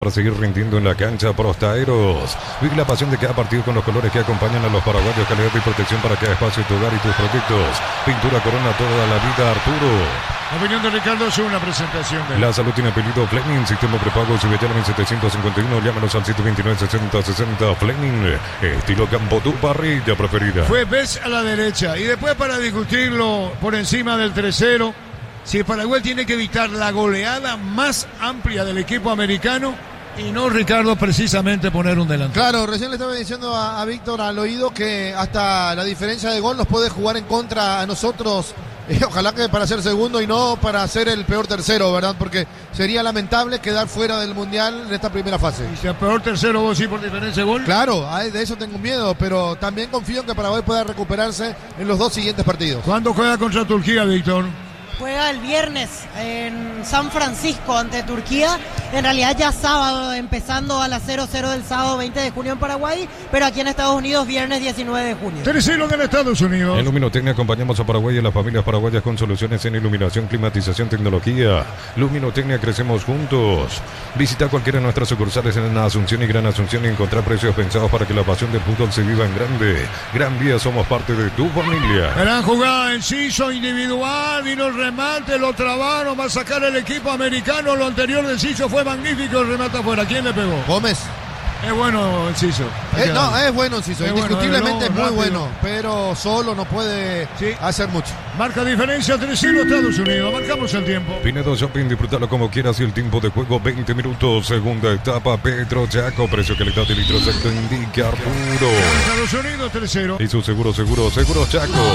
para seguir rindiendo en la cancha. Prostaeros, vive la pasión de cada partido con los colores que acompañan a los paraguayos. Calidad y protección para cada espacio, tu hogar y tus proyectos. Pintura Corona toda la vida, Arturo. La opinión de Ricardo es una presentación de La salud tiene apellido Fleming, sistema prepago, si llaman en 751, llámanos al 729-6060. Fleming, estilo campo, tu parrilla preferida. Fue Bess a la derecha y después para discutirlo por encima del 3-0, si Paraguay tiene que evitar la goleada más amplia del equipo americano y no, Ricardo, precisamente poner un delantero. Claro, recién le estaba diciendo a Víctor al oído que hasta la diferencia de gol nos puede jugar en contra a nosotros. Ojalá que para ser segundo y no para ser el peor tercero, ¿verdad? Porque sería lamentable quedar fuera del Mundial en esta primera fase. ¿Y si el peor tercero vos sí por diferencia de gol? Claro, de eso tengo miedo, pero también confío en que Paraguay pueda recuperarse en los dos siguientes partidos. ¿Cuándo juega contra Turquía, Víctor? Juega el viernes en San Francisco ante Turquía. En realidad ya sábado, empezando a las 00 del sábado 20 de junio en Paraguay, pero aquí en Estados Unidos viernes 19 de junio. Tercero en Estados Unidos. En Luminotecnia acompañamos a Paraguay y a las familias paraguayas con soluciones en iluminación, climatización, tecnología. Luminotecnia, crecemos juntos. Visita cualquiera de nuestras sucursales en Asunción y Gran Asunción y encontrar precios pensados para que la pasión del fútbol se viva en grande. Gran Vía, somos parte de tu familia. Gran jugada, Enciso, individual, vino el remate, lo trabaron, va a sacar el equipo americano. Lo anterior de Enciso fue magnífico, el remate afuera. ¿Quién le pegó? Gómez. Es bueno Enciso. No, es bueno Enciso, indiscutiblemente es muy rápido. bueno, pero solo no puede hacer mucho. Marca diferencia 3-0 Estados Unidos, marcamos el tiempo. Pinedo Shopping, disfrútalo como quieras y el tiempo de juego 20 minutos. Segunda etapa, Petro Chaco, precio, calidad y litro exacto indica Arturo. Estados Unidos 3-0. Y su seguro Chaco.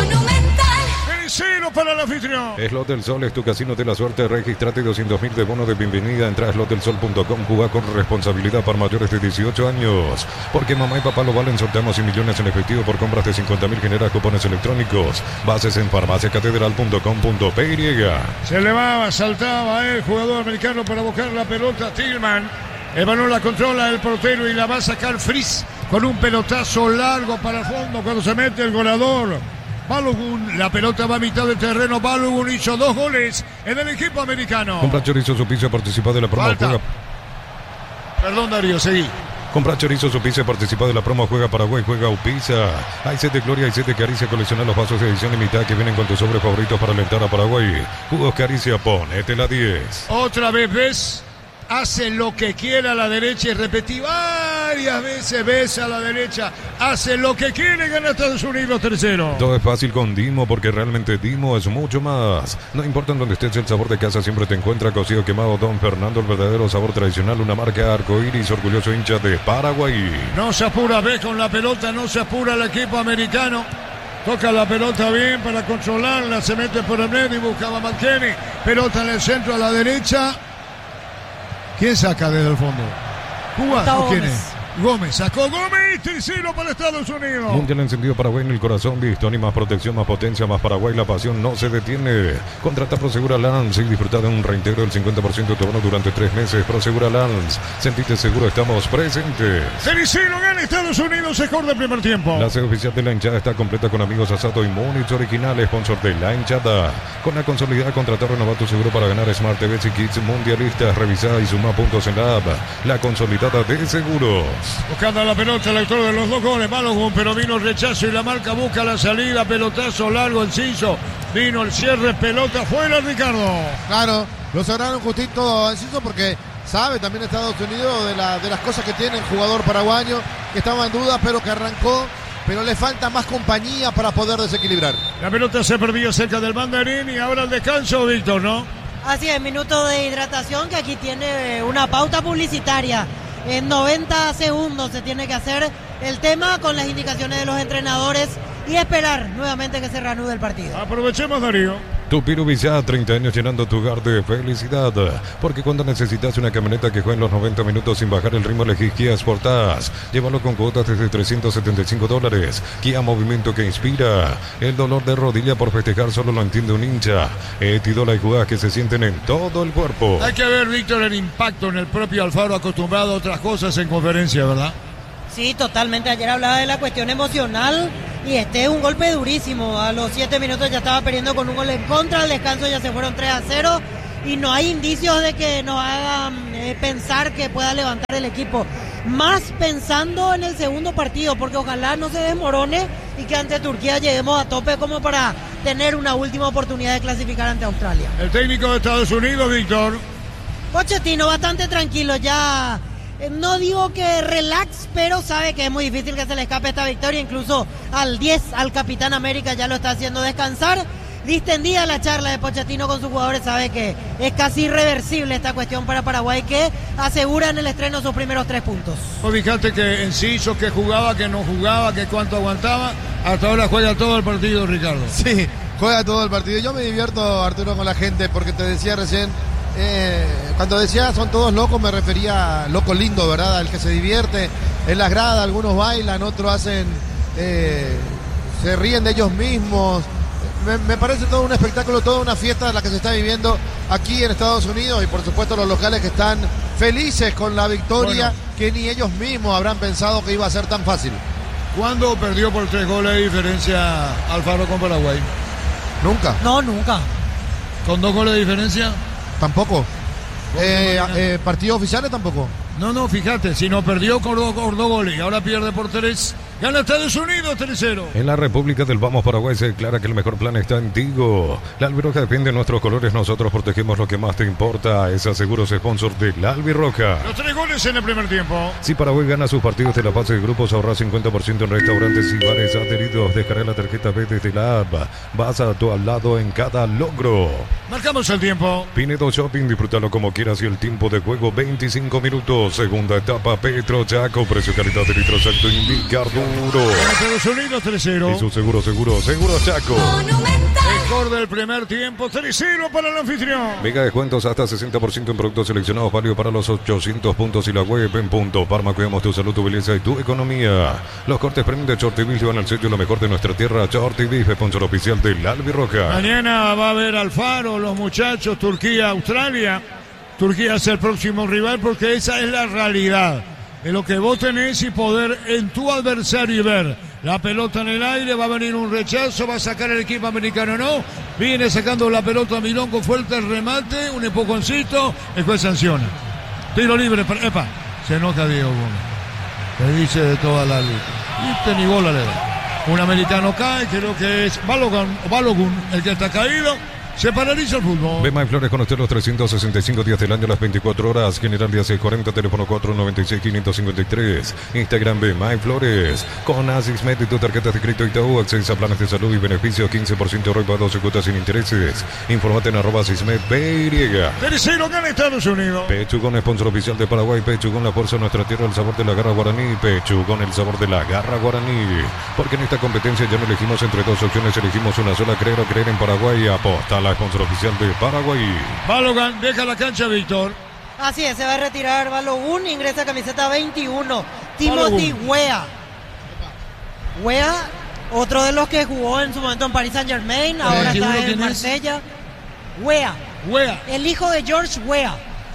3-0 para el anfitrión. Slot del Sol es tu casino de la suerte. Registrate 200.000 de bono de bienvenida. Entra a slotdelsol.com. Juega con responsabilidad para mayores de 18 años. Porque mamá y papá lo valen. Sorteamos y millones en efectivo por compras de 50.000. Genera cupones electrónicos. Bases en farmaciacatedral.com.py. Se elevaba, saltaba el jugador americano para buscar la pelota. Tillman. El balón la controla el portero y la va a sacar Fritz con un pelotazo largo para el fondo cuando se mete el goleador. Balogun, la pelota va a mitad del terreno. Balogun hizo 2 goles en el equipo americano. Compra chorizo su piso, participa de la promo. Juega. Perdón, Darío, seguí. Compra chorizo su piso, participa de la promo. Juega Paraguay, juega Upisa. Hay set de Gloria, hay set de Caricia. Colecciona los vasos de edición limitada que vienen con tus sobres favoritos para alentar a Paraguay. Jugos Caricia, ponete la 10. Otra vez ves. Hace lo que quiera a la derecha y repetí varias veces, ves a la derecha, hace lo que quiere, gana Estados Unidos 3-0. Todo es fácil con Dimo porque realmente Dimo es mucho más. No importa en donde estés, el sabor de casa siempre te encuentra. Cocido quemado Don Fernando, el verdadero sabor tradicional, una marca arcoíris, orgulloso hincha de Paraguay. No se apura, ves con la pelota, no se apura el equipo americano. Toca la pelota bien para controlarla, se mete por el medio y buscaba McKenny. Pelota en el centro a la derecha. ¿Quién saca desde el fondo? ¿Cuba o quién es? Gómez, sacó Gómez, 3-0 para Estados Unidos. Mundial encendido Paraguay en el corazón, visto, ni más protección, más potencia, más Paraguay, la pasión no se detiene. Contrata Prosegura Lance y disfruta de un reintegro del 50% de tu bono durante 3 meses. Prosegura Lance, sentite seguro, estamos presentes. 3-0 gana Estados Unidos, score del primer tiempo. La sede oficial de la hinchada está completa con amigos Asato y Múnich Original, sponsor de la hinchada. Con la consolidada, contratar, renovar tu seguro para ganar Smart TVs y Kits mundialistas. Revisa y suma puntos en la app. La consolidada de seguros. Buscando la pelota, el autor de los 2 goles, Balogun, pero vino el rechazo y la marca busca la salida, pelotazo largo, Enciso, vino el cierre, pelota fuera, Ricardo. Claro, lo cerraron justito Enciso porque sabe también Estados Unidos de las cosas que tiene el jugador paraguayo, que estaba en duda, pero que arrancó, pero le falta más compañía para poder desequilibrar. La pelota se perdió cerca del banderín y ahora el descanso, Víctor, ¿no? Así es, minuto de hidratación que aquí tiene una pauta publicitaria. En 90 segundos se tiene que hacer el tema con las indicaciones de los entrenadores y esperar nuevamente que se reanude el partido. Aprovechemos, Darío. Tupiru Villa, 30 años llenando tu hogar de felicidad. Porque cuando necesitas una camioneta que juegue en los 90 minutos sin bajar el ritmo, elegís Kia Sportage. Llévalo con cuotas desde $375. Kia, movimiento que inspira. El dolor de rodilla por festejar solo lo entiende un hincha. Etidola y jugadas que se sienten en todo el cuerpo. Hay que ver, Víctor, el impacto en el propio Alfaro, acostumbrado a otras cosas en conferencia, ¿verdad? Sí, totalmente. Ayer hablaba de la cuestión emocional y es un golpe durísimo. A los 7 minutos ya estaba perdiendo con un gol en contra. Al descanso ya se fueron 3-0 y no hay indicios de que nos hagan pensar que pueda levantar el equipo. Más pensando en el segundo partido, porque ojalá no se desmorone y que ante Turquía lleguemos a tope como para tener una última oportunidad de clasificar ante Australia. El técnico de Estados Unidos, Víctor. Pochettino bastante tranquilo, ya no digo que relax, pero sabe que es muy difícil que se le escape esta victoria. Incluso al 10, al Capitán América, ya lo está haciendo descansar. Distendida la charla de Pochettino con sus jugadores, sabe que es casi irreversible esta cuestión para Paraguay, que asegura en el estreno sus primeros 3 puntos. Pues fíjate que Enciso, que jugaba, que no jugaba, que cuánto aguantaba, hasta ahora juega todo el partido, Ricardo. Sí, juega todo el partido. Yo me divierto, Arturo, con la gente, porque te decía recién, cuando decía son todos locos, me refería a loco lindo, ¿verdad? Al que se divierte en las gradas, algunos bailan, otros hacen, se ríen de ellos mismos. Me parece todo un espectáculo, toda una fiesta la que se está viviendo aquí en Estados Unidos, y por supuesto los locales que están felices con la victoria, que ni ellos mismos habrán pensado que iba a ser tan fácil. ¿Cuándo perdió por 3 goles de diferencia Alfaro con Paraguay? Nunca. No, nunca. ¿Con 2 goles de diferencia? Tampoco. Partidos oficiales tampoco. No, fíjate, si no perdió con 2 goles y ahora pierde por 3, gana Estados Unidos 3-0. En la República del Vamos Paraguay se declara que el mejor plan está en Tigo. La Albirroja depende de nuestros colores, nosotros protegemos lo que más te importa. Es Seguros sponsor de la Albirroja. Los 3 goles en el primer tiempo. Si Paraguay gana sus partidos de la fase de grupos, ahorra 50% en restaurantes y bares adheridos. Descarga la tarjeta B desde la app. Vas a tu al lado en cada logro. Marcamos el tiempo. Pinedo Shopping, disfrútalo como quieras y el tiempo de juego 25 minutos. Segunda etapa, Petro Chaco, precio calidad de litro exacto, indica duro. Estados Unidos 3-0. Y su seguro Chaco. Mejor del primer tiempo, 3-0 para el anfitrión. Mega descuentos hasta 60% en productos seleccionados, válido para los 800 puntos y la web en punto. Parma, cuidamos tu salud, tu belleza y tu economía. Los cortes premium de Shorty Beef van al sello lo mejor de nuestra tierra. Shorty Beef, sponsor oficial de la Albirroja. Mañana va a haber Alfaro, los muchachos, Turquía, Australia. Turquía es el próximo rival, porque esa es la realidad de lo que vos tenés y poder en tu adversario y ver la pelota en el aire. Va a venir un rechazo, va a sacar el equipo americano, no, viene sacando la pelota Milón con fuerte remate, un empujoncito, el juez sanciona, tiro libre, se enoja Diego Gómez, le dice de toda la liga, y ni bola le da. Un americano cae, creo que es Balogun el que está caído. Se paraliza el fútbol. Ve Flores con usted los 365 días del año, las 24 horas. General Díaz 640, teléfono 496-553. Instagram Ve Flores. Con Asismet y tu tarjeta de crédito Itaú, acceso a planes de salud y beneficios, 15% ROI, 12 cuotas sin intereses. Infórmate en @Asismet-BY. Tercero gana Estados Unidos. Pechugón, sponsor oficial de Paraguay. Pechugón, la fuerza de nuestra tierra, el sabor de la garra guaraní. Pechugón, el sabor de la garra guaraní. Porque en esta competencia ya no elegimos entre 2 opciones, elegimos una sola. Creer o creer en Paraguay. Aposta la sponsor oficial de Paraguay. Balogun deja la cancha, Víctor. Así es, se va a retirar Balogun, ingresa camiseta 21, Timothy Weah. Weah, otro de los que jugó en su momento en Paris Saint-Germain, ahora está en Marsella. Weah, el hijo de George Weah.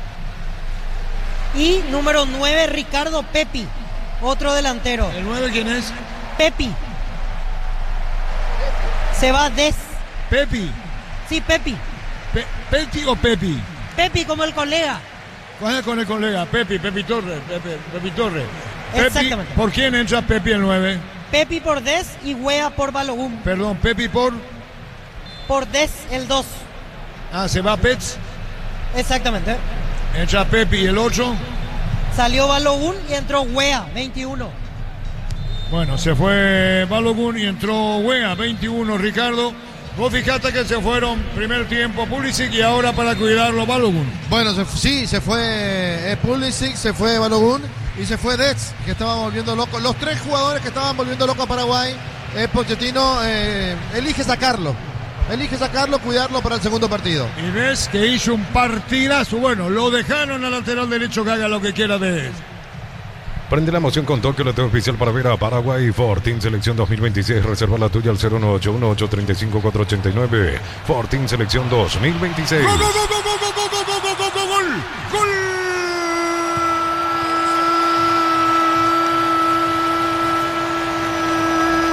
Y número 9, Ricardo Pepi, otro delantero. ¿El 9 quién es? Pepi. Se va Des. Pepi. Sí, Pepi. ¿Pepi o Pepi? Pepi, como el colega. ¿Cuál es con el colega? Pepi Torres. Pepi Torres. Exactamente. ¿Por quién entra Pepi el 9? Pepi por Des y Weah por Balogun. Perdón, Pepi por Des, el 2. Ah, se va Pets. Exactamente. Entra Pepi y el 8. Salió Balogun y entró Weah, 21. Bueno, se fue Balogun y entró Weah, 21, Ricardo. Vos fijate que se fueron primer tiempo Pulisic y ahora para cuidarlo Balogun. Bueno, se fue Pulisic, se fue Balogun y se fue Dets, que estaba volviendo loco. Los 3 jugadores que estaban volviendo loco a Paraguay, Pochettino elige sacarlo, cuidarlo para el segundo partido. Y ves que hizo un partidazo. Bueno, lo dejaron al lateral derecho que haga lo que quiera de él. Prende la emoción con Tokio, la TV oficial para ver a Paraguay. Fortín Selección 2026. Reserva la tuya al 0181835-489. Fortín Selección 2026. ¡Gol! ¡Gol!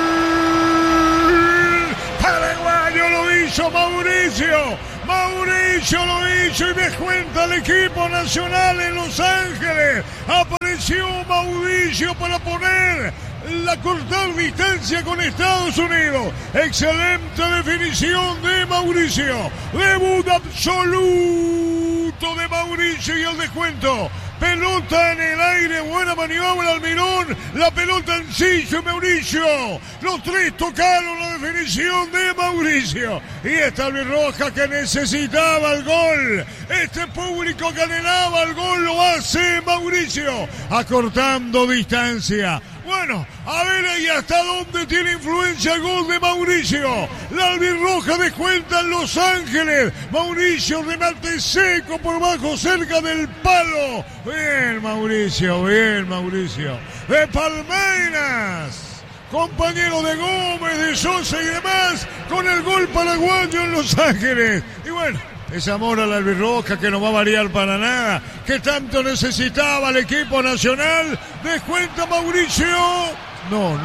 Paraguayo lo hizo Mauricio Mauricio lo hizo y descuenta el equipo nacional en Los Ángeles. Apareció Mauricio para poner la cortar distancia con Estados Unidos. Excelente definición de Mauricio. Debut absoluto de Mauricio y el descuento. Pelota en el aire, buena maniobra Almirón, la pelota en Ciso y Mauricio. Los tres tocaron la definición de Mauricio. Y esta albirroja que necesitaba el gol. Este público que anhelaba el gol lo hace Mauricio, acortando distancia. Bueno, a ver ahí hasta dónde tiene influencia el gol de Mauricio. La albirroja descuenta en Los Ángeles. Mauricio, remate seco por bajo, cerca del palo. Bien, Mauricio, bien, Mauricio. De Palmeiras, compañero de Gómez, de Sosa y demás, con el gol paraguayo en Los Ángeles. Y bueno, ese amor a la albirroja que no va a variar para nada, que tanto necesitaba el equipo nacional. Descuenta Mauricio. No.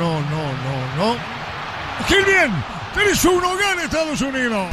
Gil bien. 3-1, gana Estados Unidos.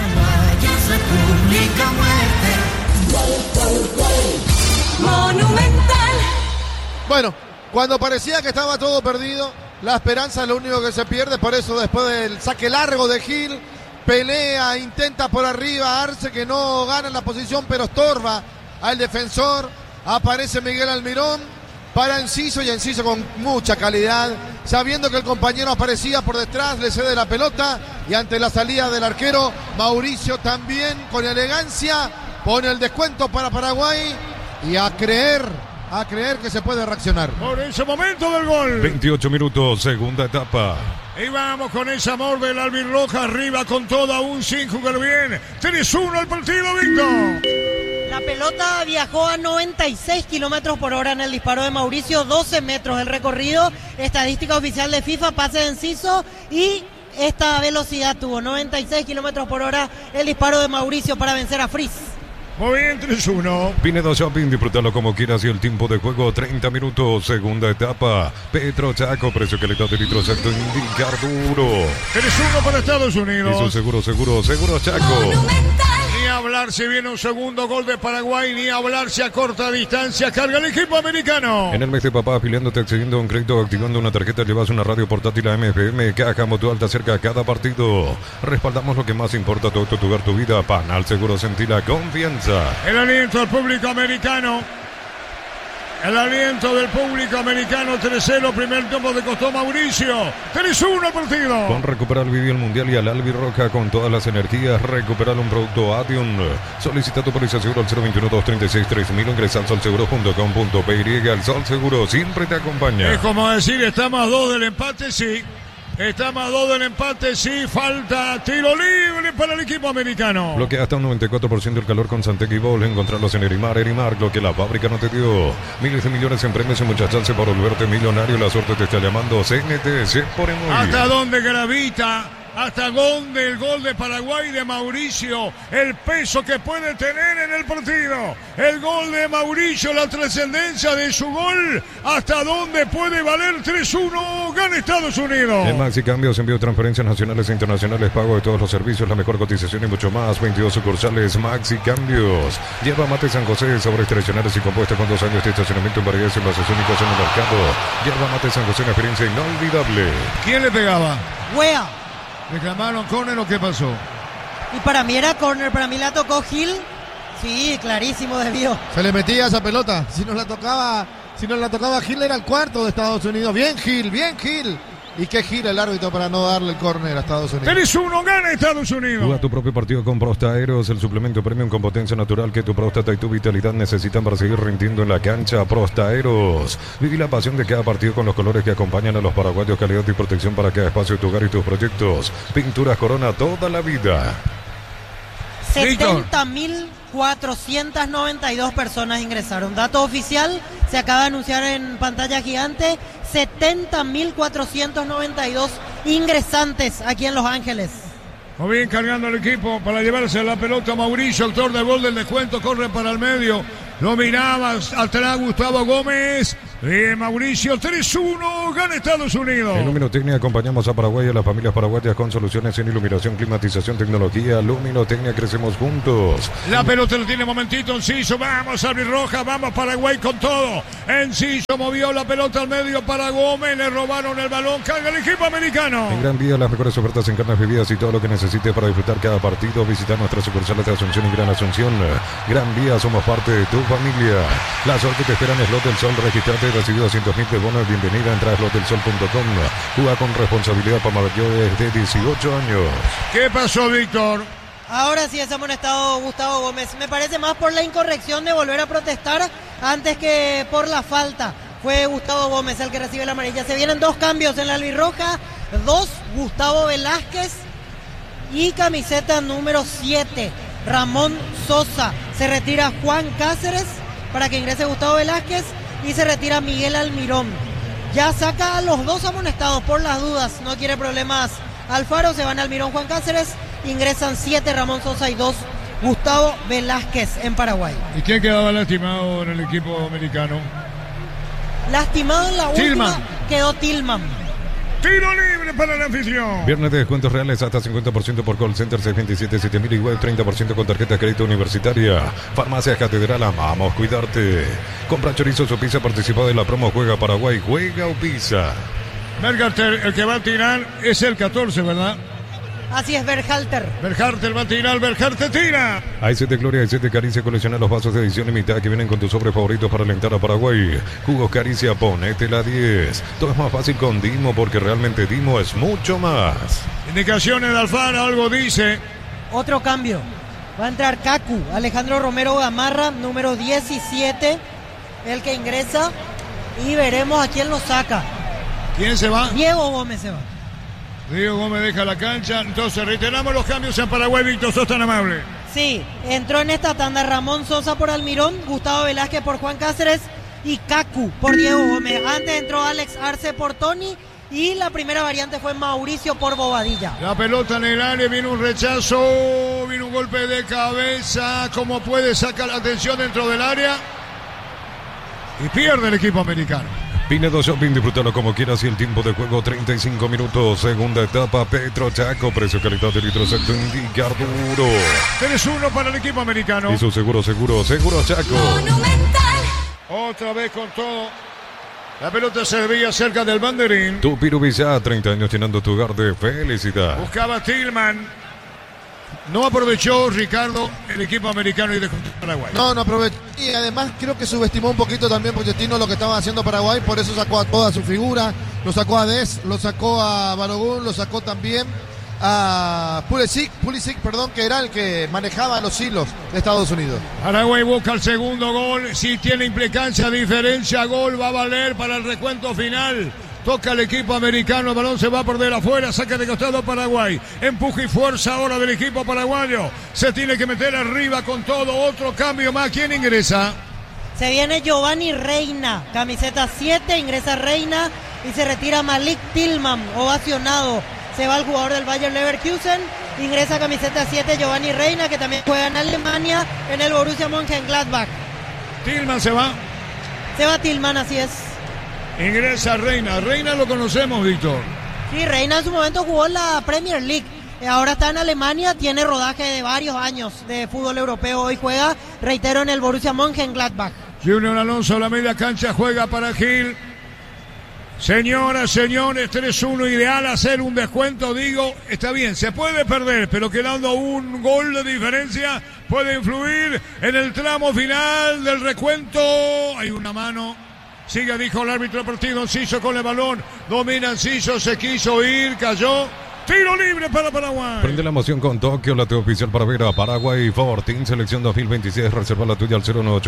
Monumental. Bueno, cuando parecía que estaba todo perdido, la esperanza es lo único que se pierde. Por eso después del saque largo de Gil, pelea, intenta por arriba Arce, que no gana la posición, pero estorba al defensor. Aparece Miguel Almirón para Enciso, y Enciso con mucha calidad, sabiendo que el compañero aparecía por detrás, le cede la pelota, y ante la salida del arquero, Mauricio también con elegancia pone el descuento para Paraguay, y a creer que se puede reaccionar. Por ese momento del gol. 28 minutos, segunda etapa. Y vamos con ese amor del albirroja arriba con todo, aún sin jugar bien. 3-1 el partido, Víctor. La pelota viajó a 96 kilómetros por hora en el disparo de Mauricio, 12 metros el recorrido. Estadística oficial de FIFA, pase de Enciso, y esta velocidad tuvo 96 kilómetros por hora el disparo de Mauricio para vencer a Fris. Muy bien, 3-1. Pinedo Shopping, disfrútalo como quieras, y el tiempo de juego 30 minutos, segunda etapa. Petro Chaco, precio calidad de litro exacto, indicar duro. 3-1 para Estados Unidos. Eso seguro Chaco. Ni hablar si viene un segundo gol de Paraguay, ni hablar si a corta distancia carga el equipo americano. En el mes de papá, afiliándote, accediendo a un crédito, activando una tarjeta, llevas una radio portátil a MFM, Caja Mutual te acerca a cada partido. Respaldamos lo que más importa, tu auto, tu hogar, tu vida. Panal Seguro, sentí la confianza. El aliento del público americano. El aliento del público americano. 3-0, primer tiempo de costó Mauricio. 3-1 el partido. Con Recuperar vivió el Mundial y al albirroja con todas las energías. Recuperar un producto Adion. Solicita tu póliza seguro al 021-236-3000. Ingresa al solseguro.com.py. El Sol Seguro siempre te acompaña. Es como decir, estamos a 2 del empate, sí. Estamos a 2 del empate, sí. Falta tiro libre para el equipo americano. Bloquea hasta un 94% el calor con Santec y Bol. Encontrarlos en Erimar, lo que la fábrica no te dio. Miles de millones en premios y muchas chances para volverte millonario. La suerte te está llamando. CNT, por muy. ¿Hasta dónde gravita? ¿Hasta dónde el gol de Paraguay de Mauricio? El peso que puede tener en el partido. El gol de Mauricio, la trascendencia de su gol. ¿Hasta dónde puede valer? 3-1, gana Estados Unidos. En Maxi Cambios, envío, transferencias nacionales e internacionales, pago de todos los servicios, la mejor cotización y mucho más. 22 sucursales Maxi Cambios. Lleva Mate San José, sabores tradicionales y compuestos con 2 años de estacionamiento en variedades y envases únicos en el mercado. Lleva Mate San José, una experiencia inolvidable. ¿Quién le pegaba? Wea. ¿Reclamaron córner o qué pasó? Y para mí era córner, para mí la tocó Gil. Sí, clarísimo debió. Se le metía esa pelota. Si no la tocaba Gil, era el cuarto de Estados Unidos. Bien Gil. ¿Y qué gira el árbitro para no darle el córner a Estados Unidos? 3-1, gana Estados Unidos. Juega tu propio partido con Prostaeros, el suplemento premium con potencia natural que tu próstata y tu vitalidad necesitan para seguir rindiendo en la cancha. Prostaeros. Viví la pasión de cada partido con los colores que acompañan a los paraguayos, calidad y protección para cada espacio de tu hogar y tus proyectos. Pinturas Corona toda la vida. 70.492 personas ingresaron. Dato oficial, se acaba de anunciar en pantalla gigante. 70.492 ingresantes aquí en Los Ángeles. Muy bien, cargando el equipo para llevarse la pelota Mauricio, autor del gol del descuento, corre para el medio. Lo miraba atrás Gustavo Gómez. Mauricio, 3-1, gana Estados Unidos. En Luminotecnia acompañamos a Paraguay y a las familias paraguayas con soluciones en iluminación, climatización, tecnología. Luminotecnia, crecemos juntos. La pelota lo tiene momentito Enciso. Vamos, albirroja, vamos Paraguay con todo. Enciso movió la pelota al medio para Gómez. Le robaron el balón. Carga el equipo americano. En Gran Vía, las mejores ofertas en carnes, bebidas y todo lo que necesites para disfrutar cada partido. Visitar nuestras sucursales de Asunción y Gran Asunción. Gran Vía, somos parte de tu familia. La suerte te espera en Slot del Sol. Registrate. Recibido 200.000 de bonos. Bienvenida. Entra a slotdelsol.com. Juega con responsabilidad para mayores de 18 años. ¿Qué pasó, Víctor? Ahora sí es amonestado Gustavo Gómez. Me parece más por la incorrección de volver a protestar antes que por la falta. Fue Gustavo Gómez el que recibe la amarilla. Se vienen 2 cambios en la albirroja. 2, Gustavo Velázquez. Y camiseta número 7, Ramón Sosa. Se retira Juan Cáceres para que ingrese Gustavo Velázquez. Y se retira Miguel Almirón. Ya saca a los 2 amonestados por las dudas. No quiere problemas Alfaro. Se van Almirón, Juan Cáceres. Ingresan 7, Ramón Sosa y 2, Gustavo Velázquez en Paraguay. ¿Y quién quedaba lastimado en el equipo americano? Lastimado en la última quedó Tillman. Tiro libre para la afición. Viernes de descuentos reales hasta 50% por call center 627-7000 y web 30% con tarjeta de crédito universitaria. Farmacias Catedral, amamos cuidarte. Compra chorizos o pizza, participa de la promo Juega Paraguay, juega o pizza. Berhalter, el que va a tirar es el 14, ¿verdad? Así es, Berhalter. Berhalter va a tirar, Berhalter tira. Ahí se te Gloria, ahí se te Caricia, colecciona los vasos de edición limitada que vienen con tus sobres favoritos para alentar a Paraguay. Jugos Caricia, ponete la 10. Todo es más fácil con Dimo porque realmente Dimo es mucho más. Indicaciones de Alfaro, algo dice. Otro cambio. Va a entrar Cacu, Alejandro Romero Gamarra, número 17, el que ingresa. Y veremos a quién lo saca. ¿Quién se va? Diego Gómez se va. Diego Gómez deja la cancha. Entonces reiteramos los cambios en Paraguay. Víctor, sos tan amable. Sí, entró en esta tanda Ramón Sosa por Almirón, Gustavo Velázquez por Juan Cáceres y Cacu por Diego Gómez. Antes entró Alex Arce por Tony y la primera variante fue Mauricio por Bobadilla. La pelota en el área, viene un rechazo, viene un golpe de cabeza. ¿Cómo puede sacar la atención dentro del área? Y pierde el equipo americano. Pinedo Shopping, disfrútalo como quieras y el tiempo de juego 35 minutos. Segunda etapa, Petro Chaco, precio calidad de litro secto indica Arturo. 3-1 para el equipo americano. Y su seguro Chaco. Monumental. Otra vez con todo. La pelota servía cerca del banderín. Tu Pirubizá, 30 años llenando tu hogar de felicidad. Buscaba Tillman. No aprovechó Ricardo el equipo americano y de Paraguay. No aprovechó. Y además creo que subestimó un poquito también Pochettino lo que estaba haciendo Paraguay. Por eso sacó a toda su figura. Lo sacó a Des, lo sacó a Balogun, lo sacó también a Pulisic, que era el que manejaba los hilos de Estados Unidos. Paraguay busca el segundo gol. Si tiene implicancia, diferencia, gol va a valer para el recuento final. Toca el equipo americano, el balón se va a perder afuera, saca de costado Paraguay. Empuje y fuerza ahora del equipo paraguayo. Se tiene que meter arriba con todo, otro cambio más. ¿Quién ingresa? Se viene Giovanni Reina, camiseta 7, ingresa Reina y se retira Malik Tillman, ovacionado. Se va el jugador del Bayer Leverkusen, ingresa camiseta 7 Giovanni Reina, que también juega en Alemania en el Borussia Mönchengladbach. Tillman se va. Se va Tillman, así es. Ingresa Reina. Reina lo conocemos, Víctor. Sí, Reina en su momento jugó en la Premier League. Ahora está en Alemania, tiene rodaje de varios años de fútbol europeo. Hoy juega, reitero, en el Borussia Mönchengladbach. Junior Alonso, la media cancha, juega para Gil. Señoras, señores, 3-1, ideal hacer un descuento, digo, está bien, se puede perder, pero quedando un gol de diferencia puede influir en el tramo final del recuento. Hay una mano. Sigue, dijo el árbitro del partido. Enciso con el balón. Domina Enciso. Se quiso ir. Cayó. Tiro libre para Paraguay. Prende la emoción con Tokio, la T oficial para ver a Paraguay. Fortín, selección 2026. Reserva la tuya al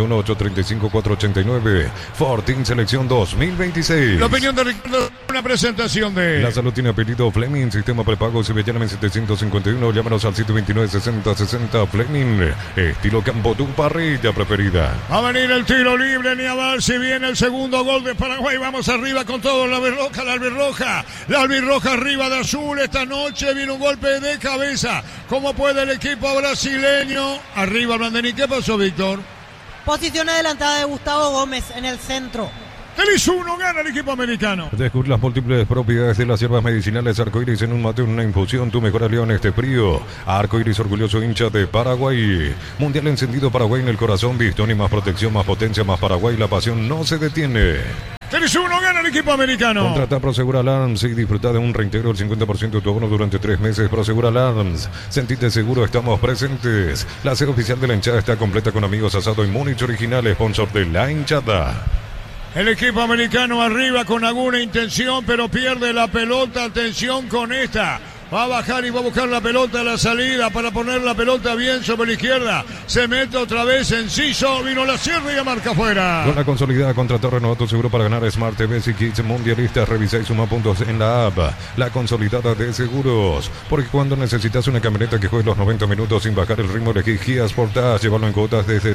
0981-835-489. Fortín, selección 2026. La opinión de Ricardo. Una presentación de... La salud tiene apellido Fleming. Sistema prepago. Si me llaman en 751. Llámanos al 129-60-60. Fleming. Estilo campo, tu parrilla preferida. Va a venir el tiro libre. Ni a ver si viene el segundo gol de Paraguay. Vamos arriba con todo. La albirroja. La albirroja arriba de azul. Esta noche viene un golpe de cabeza. ¿Cómo puede el equipo brasileño? Arriba Blandenny. ¿Qué pasó, Víctor? Posición adelantada de Gustavo Gómez en el centro. 3-1 gana el equipo americano. Descubrir las múltiples propiedades de las hierbas medicinales Arcoiris en un mate, en una infusión. Tu mejor aliado en este frío. Arcoiris, orgulloso hincha de Paraguay. Mundial encendido, Paraguay en el corazón. Bistoni, más protección, más potencia, más Paraguay. La pasión no se detiene. 3-1 gana el equipo americano. Contrata Prosegur Alarms y disfruta de un reintegro del 50% de tu abono durante 3 meses. Prosegur Alarms. Sentite seguro, estamos presentes. La sede oficial de la hinchada está completa con amigos, asado y Múnich original, sponsor de la hinchada. El equipo americano arriba con alguna intención, pero pierde la pelota. Atención con esta. Va a bajar y va a buscar la pelota a la salida para poner la pelota bien sobre la izquierda. Se mete otra vez Enciso, vino la sierra y la marca afuera. Con la consolidada, contrató renovado seguro para ganar Smart TV y Kids mundialistas. Revisa y suma puntos en la app. La consolidada de seguros. Porque cuando necesitas una camioneta que juegue los 90 minutos sin bajar el ritmo, elegí Kia Sportage. Llévalo en cuotas desde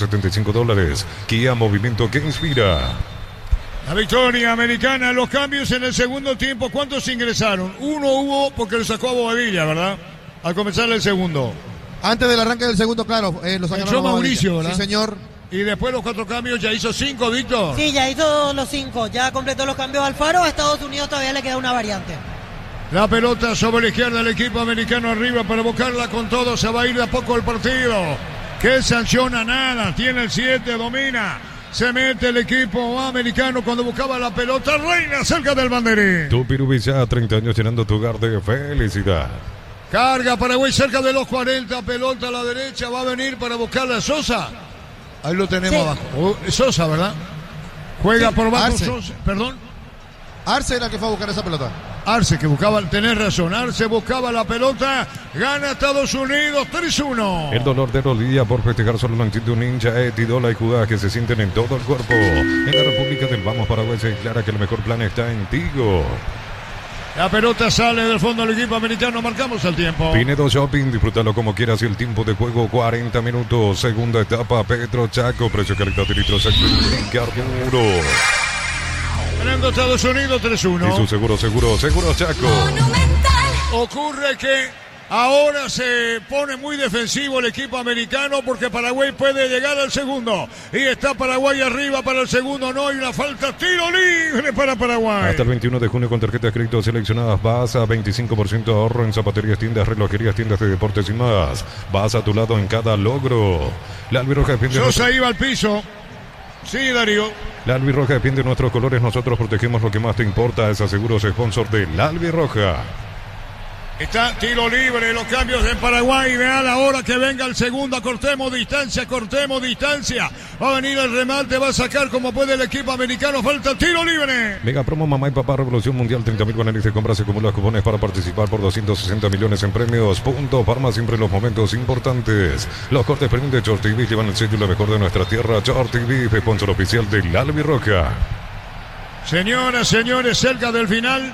$375. Kia, movimiento que inspira. La victoria americana, los cambios en el segundo tiempo. ¿Cuántos ingresaron? Uno hubo porque lo sacó a Bobadilla, ¿verdad? Al comenzar el segundo. Antes del arranque del segundo, claro, lo sacaron Entró Mauricio, ¿verdad? Sí, señor. Y después los 4 cambios, ya hizo 5, Víctor. Sí, ya hizo los 5. Ya completó los cambios Alfaro. A Estados Unidos todavía le queda una variante. La pelota sobre la izquierda, el equipo americano arriba para buscarla con todo. Se va a ir de a poco el partido. Que sanciona nada. Tiene el 7, domina. Se mete el equipo americano cuando buscaba la pelota. Reina cerca del banderín. Tu Pirubilla, 30 años llenando tu hogar de felicidad. Carga Paraguay cerca de los 40. Pelota a la derecha. Va a venir para buscar a Sosa. Ahí lo tenemos abajo. Sosa, ¿verdad? Juega por bajo Sosa. Perdón. Arce era el que fue a buscar esa pelota. Arce que buscaba, tenés razón, Arce buscaba la pelota, gana Estados Unidos 3-1. El dolor de rodilla por festejar solo lo entiende un hincha, Etidola y jugadas que se sienten en todo el cuerpo. En la República del Vamos Paraguay se declara que el mejor plan está en Tigo. La pelota sale del fondo del equipo americano, marcamos el tiempo. Pinedo Shopping, disfrútalo como quieras y el tiempo de juego 40 minutos. Segunda etapa, Petro Chaco, precio calidad de litros Carburo. Ganando Estados Unidos 3-1. Y su seguro Chaco. Ocurre que ahora se pone muy defensivo el equipo americano porque Paraguay puede llegar al segundo. Y está Paraguay arriba para el segundo. No hay una falta. Tiro libre para Paraguay. Hasta el 21 de junio con tarjetas de crédito seleccionadas vas a 25% de ahorro en zapaterías, tiendas, relojerías, tiendas de deportes y más. Vas a tu lado en cada logro. La albirroja depende. Sosa iba al piso. Sí, Darío. La albirroja depende de nuestros colores. Nosotros protegemos lo que más te importa. Es Seguros, sponsor de la albirroja. Está tiro libre, los cambios en Paraguay. Vean ahora que venga el segundo. Cortemos distancia. Va a venir el remate, va a sacar como puede el equipo americano. Falta tiro libre. Mega promo Mamá y Papá Revolución Mundial. 30.000 guaraníes de compras. Se acumulan cupones para participar por 260 millones en premios. Punto Parma, siempre en los momentos importantes. Los cortes premium de Short TV llevan el sello y lo mejor de nuestra tierra. Short TV, sponsor oficial de la albirroja. Señoras, señores, cerca del final.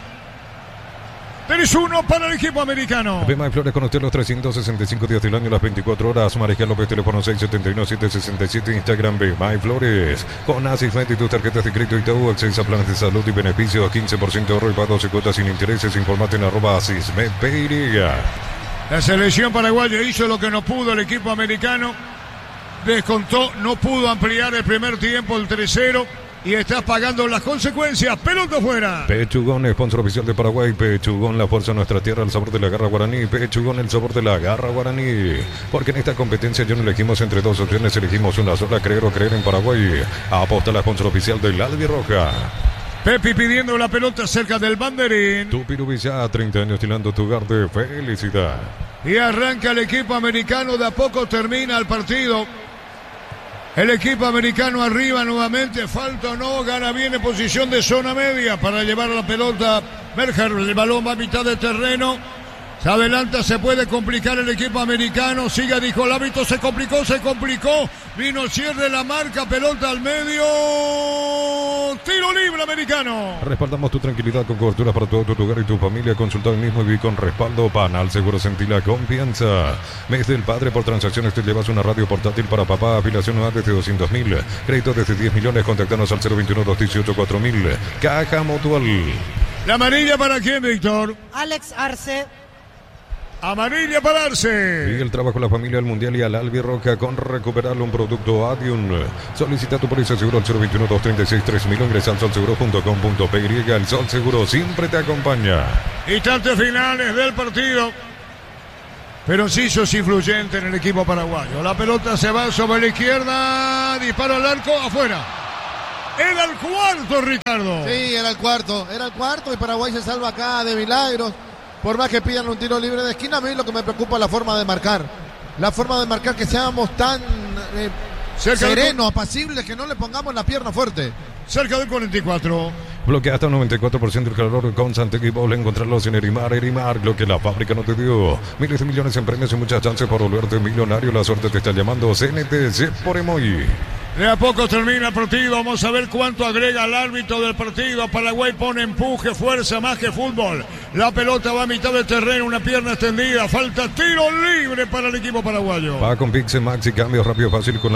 3-1 para el equipo americano. Bema y Flores con usted los 365 días del año, las 24 horas. Mariscal López, teléfono 671-767, Instagram Bema y Flores. Con Asismet y tus tarjetas de crédito Itaú, acceso a planes de salud y beneficios, 15% de ahorro y pagos y cuotas sin intereses. Informate en @Asismet. La selección paraguaya hizo lo que no pudo el equipo americano. Descontó, no pudo ampliar el primer tiempo, el 3-0. Y estás pagando las consecuencias. Pelota fuera. Pechugón, sponsor oficial de Paraguay. Pechugón, la fuerza de nuestra tierra, el sabor de la garra guaraní. Pechugón, el sabor de la garra guaraní. Porque en esta competencia ya no elegimos entre dos opciones, elegimos una sola, creer o creer en Paraguay. Aposta la sponsor oficial de la albirroja. Pepi pidiendo la pelota cerca del banderín. Tu Pirubilla, 30 años tirando tu hogar de felicidad. Y arranca el equipo americano, de a poco termina el partido. El equipo americano arriba nuevamente, falta o no, gana bien en posición de zona media para llevar la pelota. Berger, el balón va a mitad de terreno. Se adelanta, se puede complicar el equipo americano. Sigue, dijo el árbitro, se complicó. Vino el cierre, la marca, pelota al medio. Tiro libre americano. Respaldamos tu tranquilidad con cobertura para todo tu hogar y tu familia. Consulta hoy mismo y vi con respaldo Panal Seguro, sentí la confianza. Mes del padre, por transacciones te llevas una radio portátil para papá. Afiliación nueva desde 200.000. Crédito desde 10 millones. Contactanos al 021-218-4000. Caja Mutual. ¿La amarilla para quién, Víctor? Alex Arce. Amarilla para Arce. Y el trabajo de la familia del Mundial y al Albirroja con recuperarle un producto Adium. Solicita tu póliza seguro al 021-236-3000 o ingresa al solseguro.com.py. El Sol Seguro siempre te acompaña. Instantes finales del partido. Peroncillo es influyente en el equipo paraguayo. La pelota se va sobre la izquierda. Disparo al arco, afuera. Era el cuarto, Ricardo. Sí, era el cuarto y Paraguay se salva acá de milagros. Por más que pidan un tiro libre de esquina, a mí lo que me preocupa es la forma de marcar. La forma de marcar, que seamos tan serenos, apacibles, que no le pongamos la pierna fuerte. Cerca del 44. Bloquea hasta un 94% del calor con Santek y Bol. Encontrarlos en Erimar, lo que la fábrica no te dio. Miles de millones en premios y muchas chances por volverte millonario. La suerte te está llamando. CNTC por Emoji. De a poco termina el partido. Vamos a ver cuánto agrega el árbitro del partido. Paraguay pone empuje, fuerza, más que fútbol. La pelota va a mitad del terreno, una pierna extendida. Falta tiro libre para el equipo paraguayo. Va con Pixel Max y cambio rápido, fácil con